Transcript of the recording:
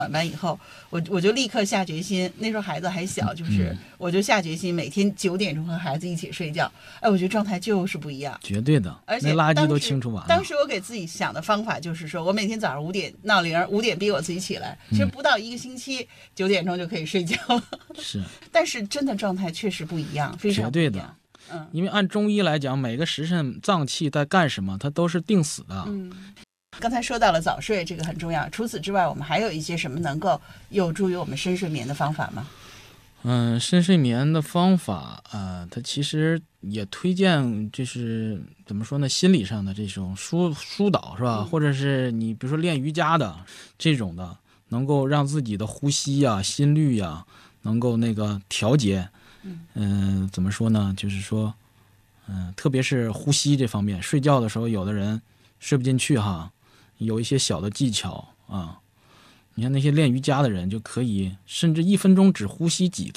晚班以后，我就立刻下决心，那时候孩子还小，就是我就下决心每天9点钟和孩子一起睡觉。哎，我觉得状态就是不一样， 绝对的， 而且那垃圾都清除完了。 当时我给自己想的方法就是说，我每天早上5点闹铃，5点逼我自己起来，其实不到1个星期9点钟就可以睡觉。 是， 但是真的状态确实不一样，非常绝对的。因为按中医来讲，每个时辰脏器在干什么，它都是定死的。 刚才说到了早睡，这个很重要。除此之外，我们还有一些什么能够有助于我们深睡眠的方法吗？ 深睡眠的方法它其实也推荐，就是怎么说呢，心理上的这种疏导是吧？或者是你比如说练瑜伽的这种的，能够让自己的呼吸啊、心率啊能够那个调节。怎么说呢？就是说，特别是呼吸这方面，睡觉的时候有的人睡不进去哈。有一些小的技巧啊，你看那些练瑜伽的人就可以，甚至1分钟只呼吸几